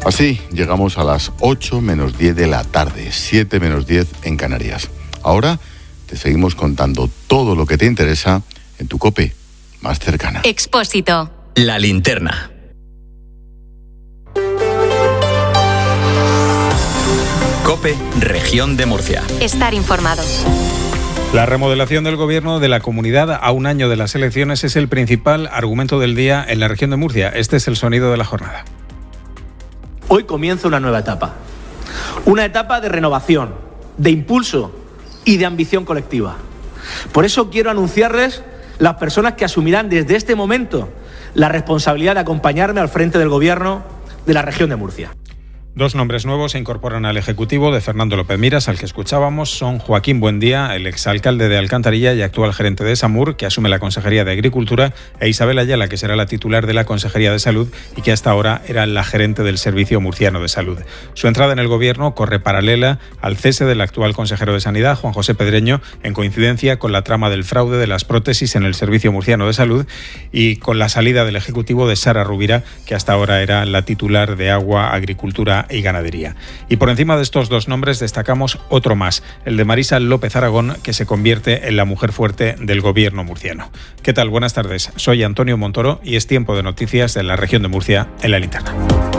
Así llegamos a las 8 menos 10 de la tarde, 7 menos 10 en Canarias. Ahora te seguimos contando todo lo que te interesa en tu COPE más cercana. Expósito. La linterna. COPE, Región de Murcia. Estar informados. La remodelación del gobierno de la comunidad a un año de las elecciones es el principal argumento del día en la región de Murcia. Este es el sonido de la jornada. Hoy comienza una nueva etapa. Una etapa de renovación, de impulso y de ambición colectiva. Por eso quiero anunciarles las personas que asumirán desde este momento la responsabilidad de acompañarme al frente del gobierno de la región de Murcia. Dos nombres nuevos se incorporan al Ejecutivo de Fernando López Miras, al que escuchábamos. Son Joaquín Buendía, el exalcalde de Alcantarilla y actual gerente de SAMUR, que asume la Consejería de Agricultura, e Isabel Ayala, que será la titular de la Consejería de Salud y que hasta ahora era la gerente del Servicio Murciano de Salud. Su entrada en el Gobierno corre paralela al cese del actual consejero de Sanidad, Juan José Pedreño, en coincidencia con la trama del fraude de las prótesis en el Servicio Murciano de Salud y con la salida del Ejecutivo de Sara Rubira, que hasta ahora era la titular de Agua, Agricultura y Ganadería. Y por encima de estos dos nombres destacamos otro más, el de Marisa López Aragón, que se convierte en la mujer fuerte del gobierno murciano. ¿Qué tal? Buenas tardes. Soy Antonio Montoro y es tiempo de noticias de la región de Murcia en la linterna.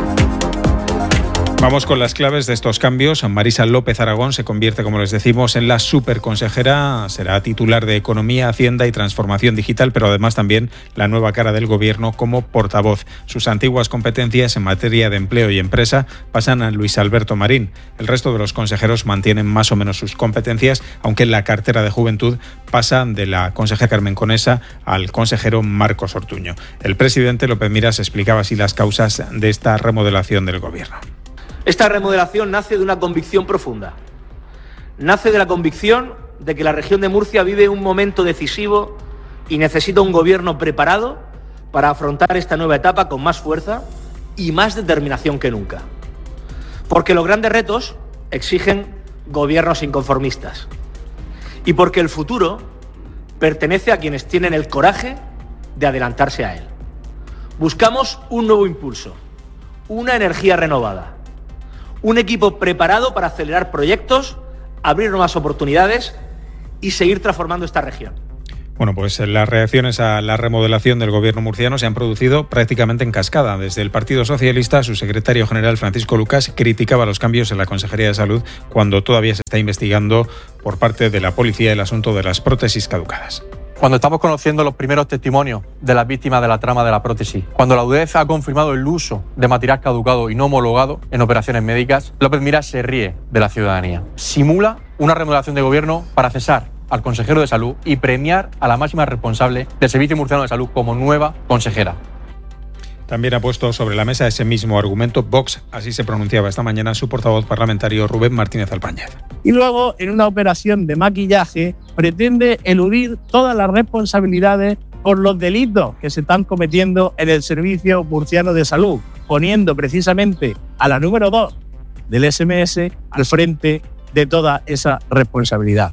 Vamos con las claves de estos cambios. Marisa López Aragón se convierte, como les decimos, en la superconsejera. Será titular de Economía, Hacienda y Transformación Digital, pero además también la nueva cara del Gobierno como portavoz. Sus antiguas competencias en materia de empleo y empresa pasan a Luis Alberto Marín. El resto de los consejeros mantienen más o menos sus competencias, aunque en la cartera de Juventud pasan de la consejera Carmen Conesa al consejero Marcos Ortuño. El presidente López Miras explicaba así las causas de esta remodelación del Gobierno. Esta remodelación nace de una convicción profunda. Nace de la convicción de que la región de Murcia vive un momento decisivo y necesita un gobierno preparado para afrontar esta nueva etapa con más fuerza y más determinación que nunca. Porque los grandes retos exigen gobiernos inconformistas. Y porque el futuro pertenece a quienes tienen el coraje de adelantarse a él. Buscamos un nuevo impulso, una energía renovada. Un equipo preparado para acelerar proyectos, abrir nuevas oportunidades y seguir transformando esta región. Bueno, pues las reacciones a la remodelación del gobierno murciano se han producido prácticamente en cascada. Desde el Partido Socialista, su secretario general Francisco Lucas criticaba los cambios en la Consejería de Salud cuando todavía se está investigando por parte de la policía el asunto de las prótesis caducadas. Cuando estamos conociendo los primeros testimonios de las víctimas de la trama de la prótesis, cuando la UDEF ha confirmado el uso de material caducado y no homologado en operaciones médicas, López Miras se ríe de la ciudadanía. Simula una remodelación de gobierno para cesar al consejero de Salud y premiar a la máxima responsable del Servicio Murciano de Salud como nueva consejera. También ha puesto sobre la mesa ese mismo argumento Vox, así se pronunciaba esta mañana su portavoz parlamentario Rubén Martínez Alpáñez. Y luego, en una operación de maquillaje, pretende eludir todas las responsabilidades por los delitos que se están cometiendo en el Servicio Murciano de Salud, poniendo precisamente a la número 2 del SMS al frente de toda esa responsabilidad.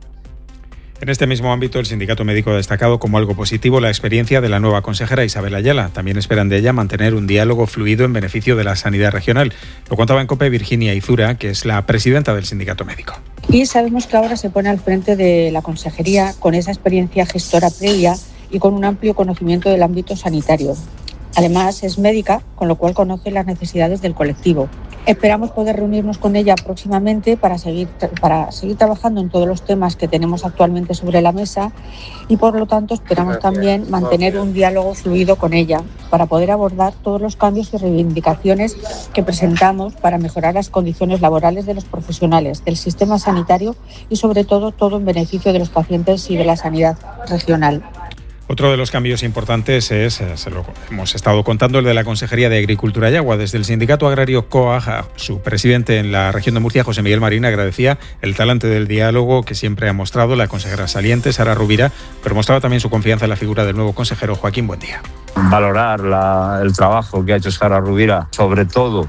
En este mismo ámbito, el sindicato médico ha destacado como algo positivo la experiencia de la nueva consejera Isabel Ayala. También esperan de ella mantener un diálogo fluido en beneficio de la sanidad regional. Lo contaba en COPE Virginia Izura, que es la presidenta del sindicato médico. Y sabemos que ahora se pone al frente de la consejería con esa experiencia gestora previa y con un amplio conocimiento del ámbito sanitario. Además, es médica, con lo cual conoce las necesidades del colectivo. Esperamos poder reunirnos con ella próximamente para seguir trabajando en todos los temas que tenemos actualmente sobre la mesa y, por lo tanto, esperamos también mantener un diálogo fluido con ella para poder abordar todos los cambios y reivindicaciones que presentamos para mejorar las condiciones laborales de los profesionales, del sistema sanitario y, sobre todo en beneficio de los pacientes y de la sanidad regional. Otro de los cambios importantes es, se lo hemos estado contando, el de la Consejería de Agricultura y Agua. Desde el sindicato agrario COAG, su presidente en la región de Murcia, José Miguel Marín, agradecía el talante del diálogo que siempre ha mostrado la consejera saliente, Sara Rubira, pero mostraba también su confianza en la figura del nuevo consejero, Joaquín Buendía. Valorar el trabajo que ha hecho Sara Rubira, sobre todo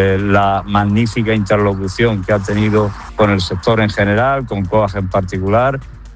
la magnífica interlocución que ha tenido con el sector en general, con COAG en particular,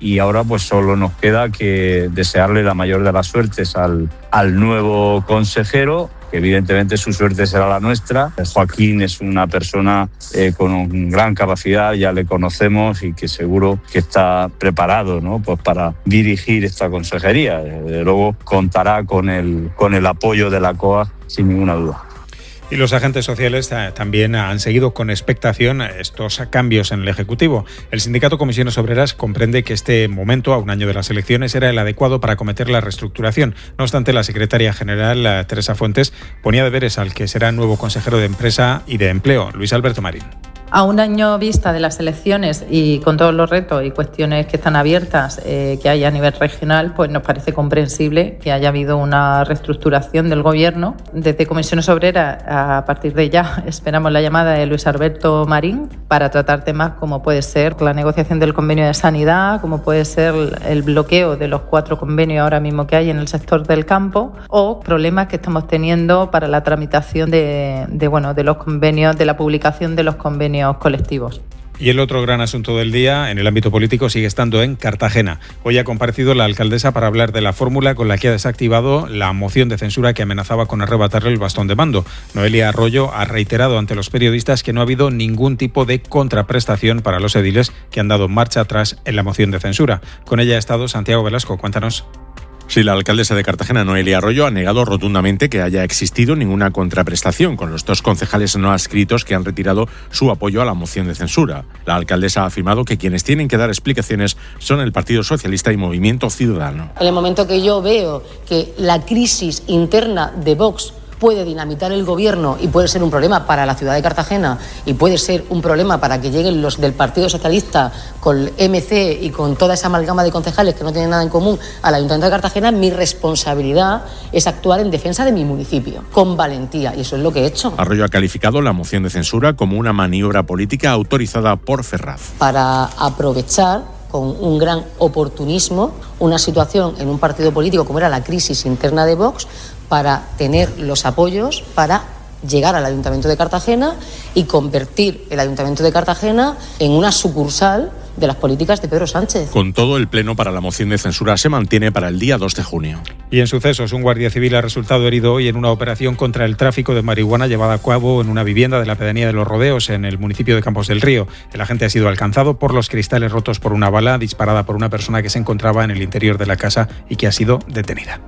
y ahora pues solo nos queda que desearle la mayor de las suertes al nuevo consejero, que evidentemente su suerte será la nuestra. Joaquín es una persona con gran capacidad, ya le conocemos y que seguro que está preparado, ¿no?, pues para dirigir esta consejería. Desde luego contará con el apoyo de la COA sin ninguna duda. Y los agentes sociales también han seguido con expectación estos cambios en el Ejecutivo. El sindicato Comisiones Obreras comprende que este momento, a un año de las elecciones, era el adecuado para acometer la reestructuración. No obstante, la secretaria general, Teresa Fuentes, ponía deberes al que será el nuevo consejero de Empresa y de Empleo, Luis Alberto Marín. A un año vista de las elecciones y con todos los retos y cuestiones que están abiertas que hay a nivel regional, pues nos parece comprensible que haya habido una reestructuración del Gobierno. Desde Comisiones Obreras, a partir de ya, esperamos la llamada de Luis Alberto Marín para tratar temas como puede ser la negociación del convenio de sanidad, como puede ser el bloqueo de los 4 convenios ahora mismo que hay en el sector del campo, o problemas que estamos teniendo para la tramitación de los convenios, de la publicación de los convenios colectivos. Y el otro gran asunto del día en el ámbito político sigue estando en Cartagena. Hoy ha comparecido la alcaldesa para hablar de la fórmula con la que ha desactivado la moción de censura que amenazaba con arrebatarle el bastón de mando. Noelia Arroyo ha reiterado ante los periodistas que no ha habido ningún tipo de contraprestación para los ediles que han dado marcha atrás en la moción de censura. Con ella ha estado Santiago Velasco. Cuéntanos. Sí, la alcaldesa de Cartagena, Noelia Arroyo, ha negado rotundamente que haya existido ninguna contraprestación con los 2 concejales no adscritos que han retirado su apoyo a la moción de censura. La alcaldesa ha afirmado que quienes tienen que dar explicaciones son el Partido Socialista y Movimiento Ciudadano. En el momento que yo veo que la crisis interna de Vox puede dinamitar el gobierno y puede ser un problema para la ciudad de Cartagena y puede ser un problema para que lleguen los del Partido Socialista con MC y con toda esa amalgama de concejales que no tienen nada en común al Ayuntamiento de Cartagena, mi responsabilidad es actuar en defensa de mi municipio, con valentía, y eso es lo que he hecho. Arroyo ha calificado la moción de censura como una maniobra política autorizada por Ferraz. Para aprovechar con un gran oportunismo una situación en un partido político como era la crisis interna de Vox, para tener los apoyos para llegar al Ayuntamiento de Cartagena y convertir el Ayuntamiento de Cartagena en una sucursal de las políticas de Pedro Sánchez. Con todo, el pleno para la moción de censura se mantiene para el día 2 de junio. Y en sucesos, un guardia civil ha resultado herido hoy en una operación contra el tráfico de marihuana llevada a cabo en una vivienda de la pedanía de Los Rodeos, en el municipio de Campos del Río. El agente ha sido alcanzado por los cristales rotos por una bala disparada por una persona que se encontraba en el interior de la casa y que ha sido detenida.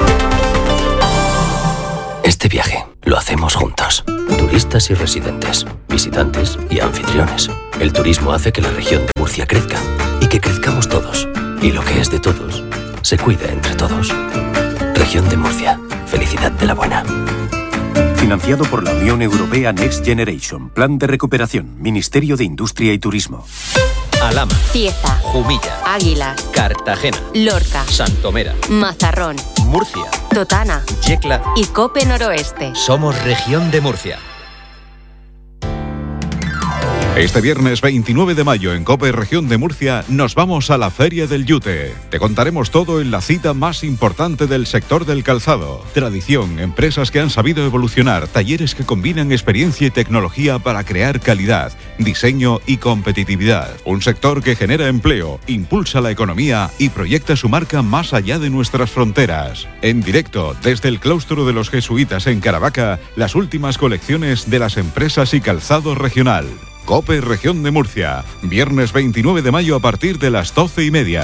Este viaje lo hacemos juntos. Turistas y residentes, visitantes y anfitriones. El turismo hace que la región de Murcia crezca y que crezcamos todos. Y lo que es de todos, se cuida entre todos. Región de Murcia. Felicidad de la buena. Financiado por la Unión Europea Next Generation. Plan de recuperación. Ministerio de Industria y Turismo. Alhama, Cieza, Jumilla, Águilas, Cartagena, Lorca, Santomera, Mazarrón, Murcia, Totana Yecla y Cope Noroeste. Somos Región de Murcia. Este viernes 29 de mayo en COPE Región de Murcia nos vamos a la Feria del Yute. Te contaremos todo en la cita más importante del sector del calzado. Tradición, empresas que han sabido evolucionar, talleres que combinan experiencia y tecnología para crear calidad, diseño y competitividad. Un sector que genera empleo, impulsa la economía y proyecta su marca más allá de nuestras fronteras. En directo, desde el claustro de los jesuitas en Caravaca, las últimas colecciones de las empresas y calzado regional. COPE Región de Murcia, viernes 29 de mayo a partir de las 12:30.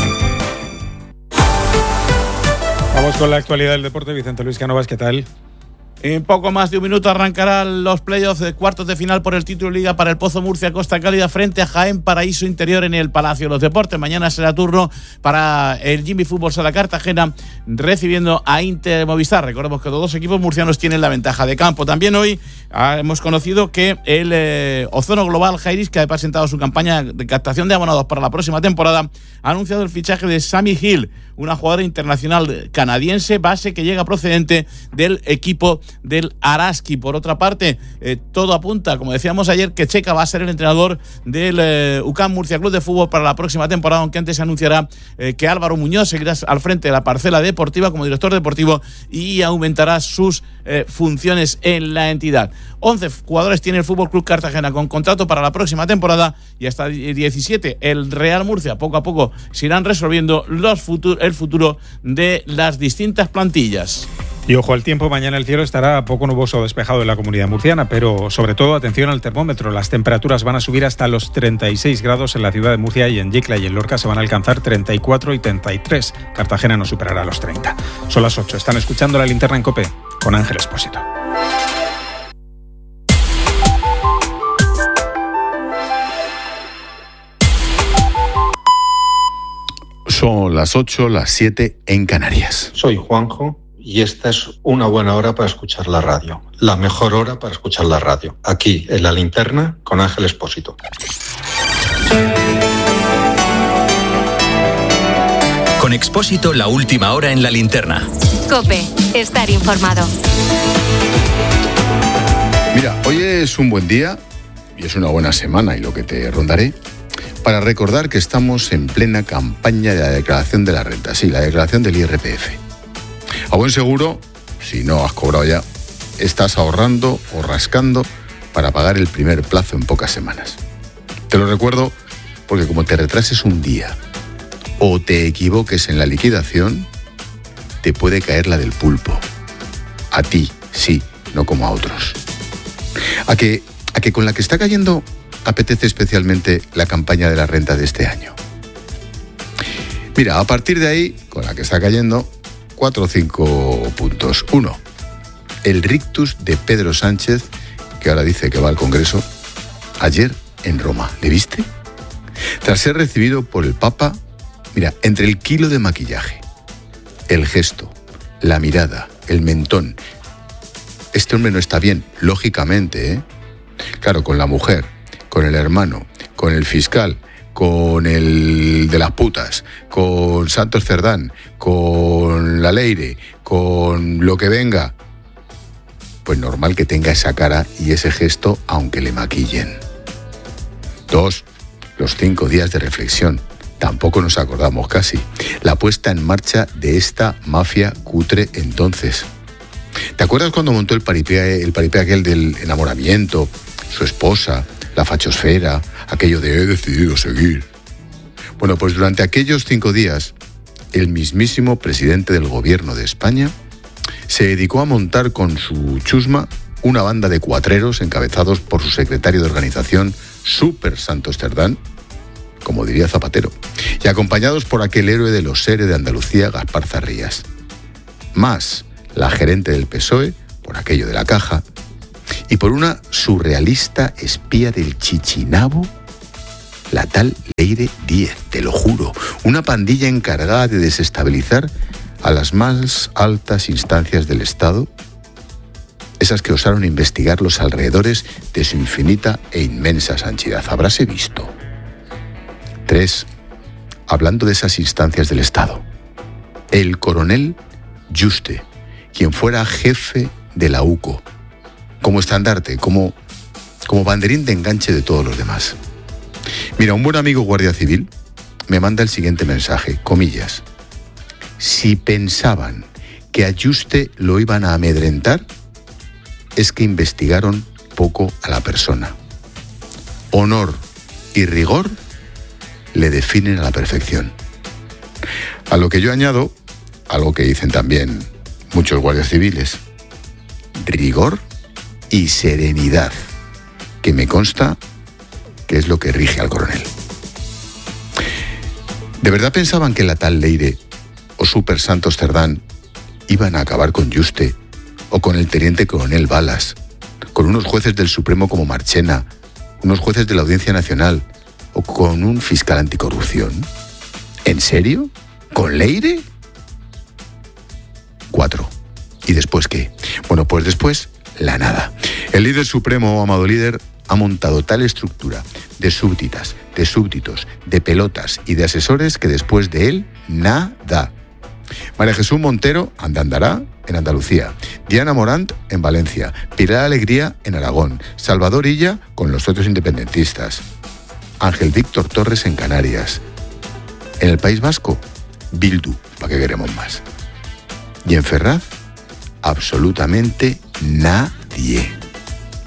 Vamos con la actualidad del deporte. Vicente Luis Cánovas, ¿qué tal? En poco más de un minuto arrancarán los playoffs de cuartos de final por el título de Liga para el Pozo Murcia Costa Cálida frente a Jaén Paraíso Interior en el Palacio de los Deportes. Mañana será turno para el Jimmy Fútbol Sala Cartagena recibiendo a Inter Movistar. Recordemos que los dos equipos murcianos tienen la ventaja de campo. También hoy hemos conocido que el Ozono Global Jairis, que ha presentado su campaña de captación de abonados para la próxima temporada, ha anunciado el fichaje de Sammy Hill, una jugadora internacional canadiense, base que llega procedente del equipo del Araski. Por otra parte, todo apunta, como decíamos ayer, que Checa va a ser el entrenador del UCAM Murcia Club de Fútbol para la próxima temporada, aunque antes se anunciará que Álvaro Muñoz seguirá al frente de la parcela deportiva como director deportivo y aumentará sus funciones en la entidad. 11 jugadores tiene el Fútbol Club Cartagena con contrato para la próxima temporada y hasta 17 el Real Murcia. Poco a poco se irán resolviendo el futuro de las distintas plantillas. Y ojo al tiempo, mañana el cielo estará poco nuboso o despejado en la Comunidad Murciana, pero sobre todo atención al termómetro. Las temperaturas van a subir hasta los 36 grados en la ciudad de Murcia, y en Yecla y en Lorca se van a alcanzar 34 y 33. Cartagena no superará los 30. Son las 8. Están escuchando La Linterna en COPE con Ángel Expósito. Son las 8, las 7 en Canarias. Soy Juanjo y esta es una buena hora para escuchar la radio. La mejor hora para escuchar la radio. Aquí, en La Linterna, con Ángel Expósito. Con Expósito, la última hora en La Linterna. COPE, estar informado. Mira, hoy es un buen día y es una buena semana, y lo que te rondaré, para recordar que estamos en plena campaña de la declaración de la renta. Sí, la declaración del IRPF. A buen seguro, si no has cobrado ya, estás ahorrando o rascando para pagar el primer plazo en pocas semanas. Te lo recuerdo porque como te retrases un día o te equivoques en la liquidación, te puede caer la del pulpo. A ti, sí, no como a otros. A que con la que está cayendo apetece especialmente la campaña de la renta de este año. Mira, a partir de ahí, con la que está cayendo, 4 o 5 puntos. 1, el rictus de Pedro Sánchez, que ahora dice que va al Congreso, ayer en Roma. ¿Le viste? Tras ser recibido por el Papa, mira, entre el kilo de maquillaje, el gesto, la mirada, el mentón. Este hombre no está bien, lógicamente, ¿eh? Claro, con la mujer, con el hermano, con el fiscal, con el de las putas, con Santos Cerdán, con la Leire, con lo que venga. Pues normal que tenga esa cara y ese gesto, aunque le maquillen. 2, los 5 días de reflexión. Tampoco nos acordamos casi. La puesta en marcha de esta mafia cutre entonces. ¿Te acuerdas cuando montó el paripé aquel del enamoramiento, su esposa, la fachosfera, aquello de he decidido seguir? Bueno, pues durante aquellos 5 días, el mismísimo presidente del gobierno de España se dedicó a montar con su chusma una banda de cuatreros encabezados por su secretario de organización, Súper Santos Cerdán, como diría Zapatero, y acompañados por aquel héroe de los SERE de Andalucía, Gaspar Zarrías, más la gerente del PSOE, por aquello de la caja, y por una surrealista espía del Chichinabo, la tal Leire Díez, te lo juro, una pandilla encargada de desestabilizar a las más altas instancias del Estado, esas que osaron investigar los alrededores de su infinita e inmensa Sanchidad. Habráse visto. 3. Hablando de esas instancias del Estado, el coronel Yuste, quien fuera jefe de la UCO, como estandarte, como banderín de enganche de todos los demás. Mira, un buen amigo guardia civil me manda el siguiente mensaje, comillas: si pensaban que a Yuste lo iban a amedrentar, es que investigaron poco a la persona. Honor y rigor le definen a la perfección. A lo que yo añado, algo que dicen también muchos guardias civiles: rigor y serenidad, que me consta que es lo que rige al coronel. ¿De verdad pensaban que la tal Leire o Súper Santos Cerdán iban a acabar con Yuste o con el teniente coronel Balas, con unos jueces del Supremo como Marchena, unos jueces de la Audiencia Nacional o con un fiscal anticorrupción? ¿En serio? ¿Con Leire? 4. ¿Y después qué? Bueno, pues después, la nada. El líder supremo, amado líder, ha montado tal estructura de súbditas, de súbditos, de pelotas y de asesores que después de él, nada. María Jesús Montero andará en Andalucía, Diana Morant en Valencia, Pilar Alegría en Aragón, Salvador Illa con los otros independentistas, Ángel Víctor Torres en Canarias. En el País Vasco, Bildu, ¿para qué queremos más? Y en Ferraz, absolutamente nadie.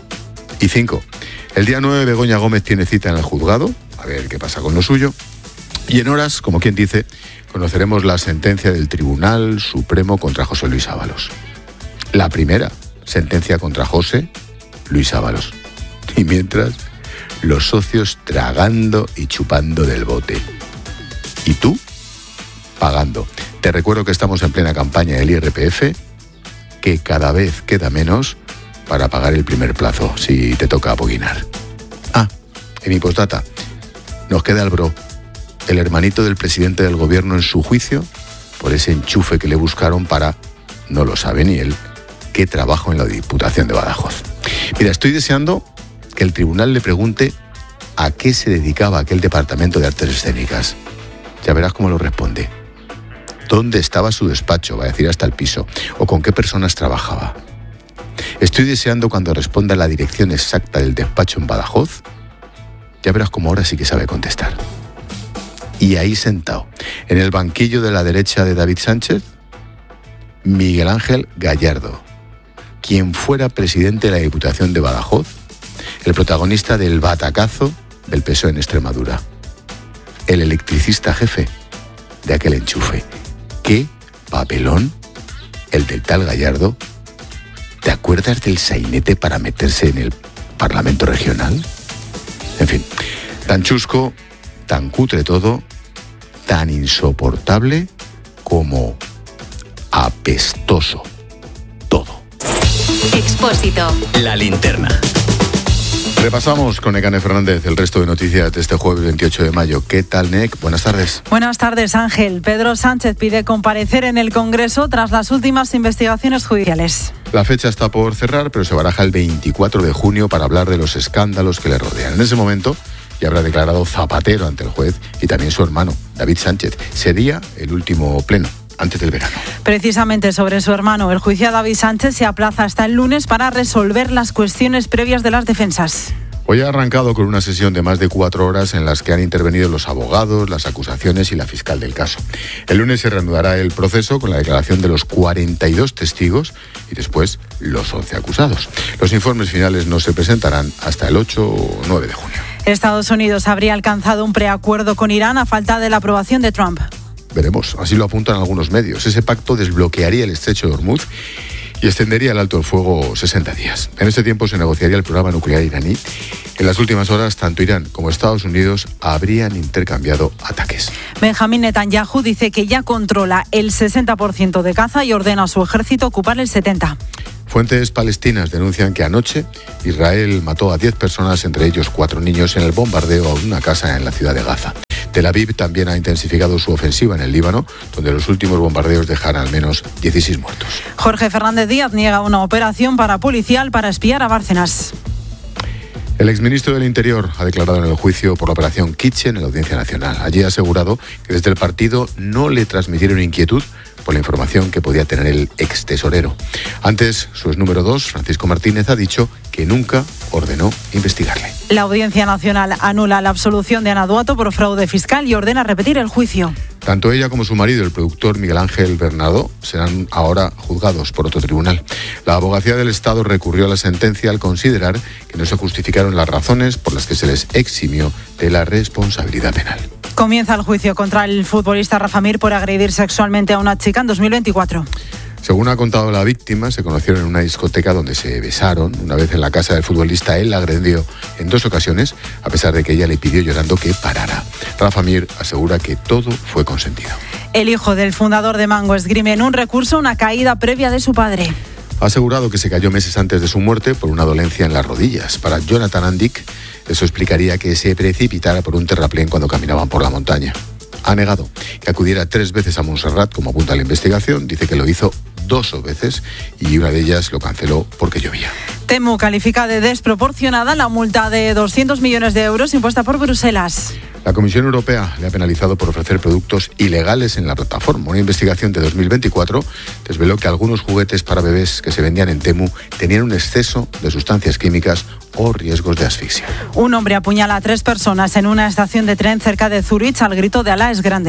Y 5. El día 9 Begoña Gómez tiene cita en el juzgado, a ver qué pasa con lo suyo. Y en horas, como quien dice, conoceremos la sentencia del Tribunal Supremo contra José Luis Ábalos. La primera sentencia contra José Luis Ábalos. Y mientras, los socios tragando y chupando del bote. ¿Y tú? Pagando. Te recuerdo que estamos en plena campaña del IRPF, que cada vez queda menos para pagar el primer plazo, si te toca apoquinar. En mi postdata, nos queda el bro, el hermanito del presidente del gobierno en su juicio, por ese enchufe que le buscaron para, no lo sabe ni él, que trabajo en la Diputación de Badajoz. Mira, estoy deseando que el tribunal le pregunte a qué se dedicaba aquel departamento de artes escénicas. Ya verás cómo lo responde. ¿Dónde estaba su despacho? Va a decir hasta el piso. ¿O con qué personas trabajaba? Estoy deseando cuando responda la dirección exacta del despacho en Badajoz. Ya verás cómo ahora sí que sabe contestar. Y ahí sentado, en el banquillo de la derecha de David Sánchez, Miguel Ángel Gallardo, quien fuera presidente de la Diputación de Badajoz, el protagonista del batacazo del PSOE en Extremadura, el electricista jefe de aquel enchufe. ¡Qué papelón el del tal Gallardo! ¿Te acuerdas del sainete para meterse en el Parlamento regional? En fin, tan chusco, tan cutre todo, tan insoportable como apestoso todo. Expósito. La linterna. Repasamos con Nekane Fernández el resto de noticias de este jueves 28 de mayo. ¿Qué tal, Nek? Buenas tardes. Buenas tardes, Ángel. Pedro Sánchez pide comparecer en el Congreso tras las últimas investigaciones judiciales. La fecha está por cerrar, pero se baraja el 24 de junio para hablar de los escándalos que le rodean. En ese momento ya habrá declarado Zapatero ante el juez y también su hermano, David Sánchez. Sería el último pleno antes del verano. Precisamente sobre su hermano, el juicio a David Sánchez se aplaza hasta el lunes para resolver las cuestiones previas de las defensas. Hoy ha arrancado con una sesión de más de 4 horas en las que han intervenido los abogados, las acusaciones y la fiscal del caso. El lunes se reanudará el proceso con la declaración de los 42 testigos y después los 11 acusados. Los informes finales no se presentarán hasta el 8 o 9 de junio. Estados Unidos habría alcanzado un preacuerdo con Irán a falta de la aprobación de Trump. Veremos, así lo apuntan algunos medios. Ese pacto desbloquearía el estrecho de Hormuz y extendería el alto el fuego 60 días. En ese tiempo se negociaría el programa nuclear iraní. En las últimas horas, tanto Irán como Estados Unidos habrían intercambiado ataques. Benjamín Netanyahu dice que ya controla el 60% de Gaza y ordena a su ejército ocupar el 70%. Fuentes palestinas denuncian que anoche Israel mató a 10 personas, entre ellos 4 niños, en el bombardeo a una casa en la ciudad de Gaza. Tel Aviv también ha intensificado su ofensiva en el Líbano, donde los últimos bombardeos dejan al menos 16 muertos. Jorge Fernández Díaz niega una operación parapolicial para espiar a Bárcenas. El exministro del Interior ha declarado en el juicio por la operación Kitchen en la Audiencia Nacional. Allí ha asegurado que desde el partido no le transmitieron inquietud por la información que podía tener el extesorero. Antes, su ex número 2, Francisco Martínez, ha dicho que nunca ordenó investigarle. La Audiencia Nacional anula la absolución de Ana Duato por fraude fiscal y ordena repetir el juicio. Tanto ella como su marido, el productor Miguel Ángel Bernardo, serán ahora juzgados por otro tribunal. La Abogacía del Estado recurrió a la sentencia al considerar que no se justificaron las razones por las que se les eximió de la responsabilidad penal. Comienza el juicio contra el futbolista Rafa Mir por agredir sexualmente a una chica en 2024. Según ha contado la víctima, se conocieron en una discoteca donde se besaron. Una vez en la casa del futbolista, él la agredió en 2 ocasiones, a pesar de que ella le pidió llorando que parara. Rafa Mir asegura que todo fue consentido. El hijo del fundador de Mango esgrime en un recurso una caída previa de su padre. Ha asegurado que se cayó meses antes de su muerte por una dolencia en las rodillas. Para Jonathan Andic, eso explicaría que se precipitara por un terraplén cuando caminaban por la montaña. Ha negado que acudiera 3 veces a Montserrat, como apunta la investigación. Dice que lo hizo 2 veces y una de ellas lo canceló porque llovía. Temu califica de desproporcionada la multa de 200 millones de euros impuesta por Bruselas. La Comisión Europea le ha penalizado por ofrecer productos ilegales en la plataforma. Una investigación de 2024 desveló que algunos juguetes para bebés que se vendían en Temu tenían un exceso de sustancias químicas o riesgos de asfixia. Un hombre apuñala a 3 personas en una estación de tren cerca de Zurich al grito de Alá es grande.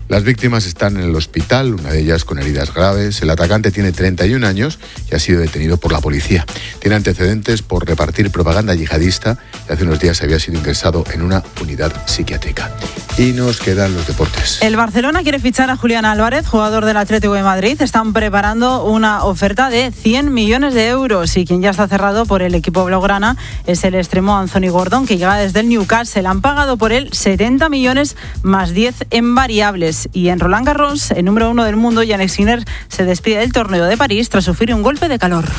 Las víctimas están en el hospital, una de ellas con heridas graves. El atacante tiene 31 años y ha sido detenido por la policía. Tiene antecedentes por repartir propaganda yihadista y hace unos días había sido ingresado en una unidad psiquiátrica. Y nos quedan los deportes. El Barcelona quiere fichar a Julián Álvarez, jugador del Atlético de Madrid. Están preparando una oferta de 100 millones de euros y quien ya está cerrado por el equipo blaugrana es el extremo Anthony Gordon, que llega desde el Newcastle. Han pagado por él 70 millones más 10 en variables. Y en Roland Garros, el número 1 del mundo, Jannik Sinner, se despide del torneo de París tras sufrir un golpe de calor.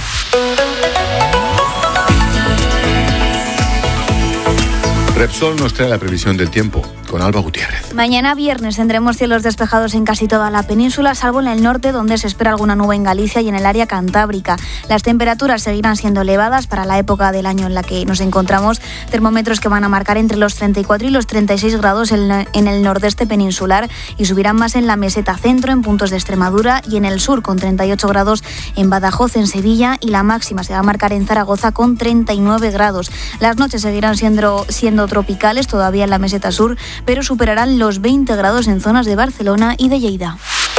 Repsol nos trae la previsión del tiempo con Alba Gutiérrez. Mañana viernes tendremos cielos despejados en casi toda la península, salvo en el norte, donde se espera alguna nube en Galicia y en el área cantábrica. Las temperaturas seguirán siendo elevadas para la época del año en la que nos encontramos. Termómetros que van a marcar entre los 34 y los 36 grados en el nordeste peninsular y subirán más en la meseta centro, en puntos de Extremadura, y en el sur, con 38 grados en Badajoz, en Sevilla, y la máxima se va a marcar en Zaragoza con 39 grados. Las noches seguirán siendo tropicales todavía en la meseta sur, pero superarán los 20 grados en zonas de Barcelona y de Lleida.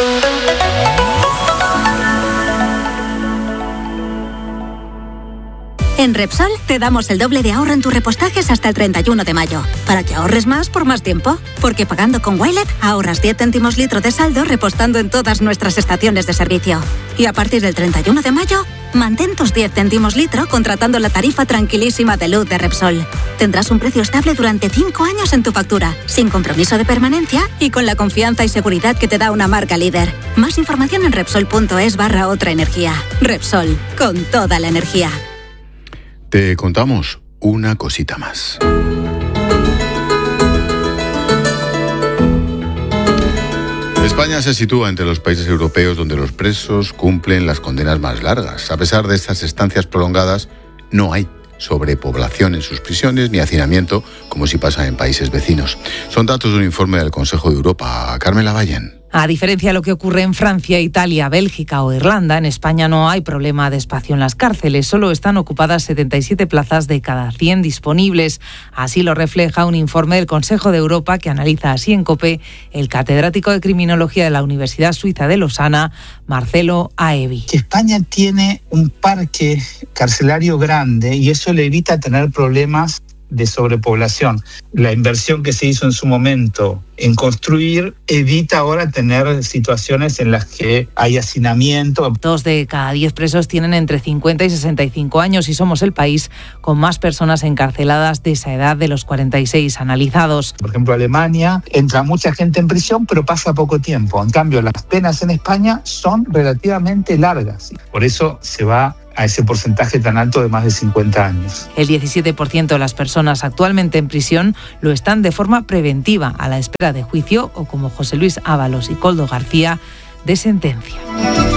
En Repsol te damos el doble de ahorro en tus repostajes hasta el 31 de mayo, para que ahorres más por más tiempo. Porque pagando con Wilet ahorras 10 céntimos litro de saldo repostando en todas nuestras estaciones de servicio. Y a partir del 31 de mayo, mantén tus 10 céntimos litro contratando la tarifa tranquilísima de luz de Repsol. Tendrás un precio estable durante 5 años en tu factura, sin compromiso de permanencia y con la confianza y seguridad que te da una marca líder. Más información en Repsol.es/otra energía. Repsol, con toda la energía. Te contamos una cosita más. España se sitúa entre los países europeos donde los presos cumplen las condenas más largas. A pesar de estas estancias prolongadas, no hay sobrepoblación en sus prisiones ni hacinamiento, como si pasa en países vecinos. Son datos de un informe del Consejo de Europa. Carmen Lavallén. A diferencia de lo que ocurre en Francia, Italia, Bélgica o Irlanda, en España no hay problema de espacio en las cárceles. Solo están ocupadas 77 plazas de cada 100 disponibles. Así lo refleja un informe del Consejo de Europa que analiza así en COPE el catedrático de Criminología de la Universidad Suiza de Lausana, Marcelo Aevi. España tiene un parque carcelario grande y eso le evita tener problemas de sobrepoblación. La inversión que se hizo en su momento en construir evita ahora tener situaciones en las que hay hacinamiento. 2 de cada 10 presos tienen entre 50 y 65 años y somos el país con más personas encarceladas de esa edad de los 46 analizados. Por ejemplo, Alemania entra mucha gente en prisión pero pasa poco tiempo. En cambio, las penas en España son relativamente largas. Por eso se va a ese porcentaje tan alto de más de 50 años. El 17% de las personas actualmente en prisión lo están de forma preventiva, a la espera de juicio o, como José Luis Ábalos y Coldo García, de sentencia.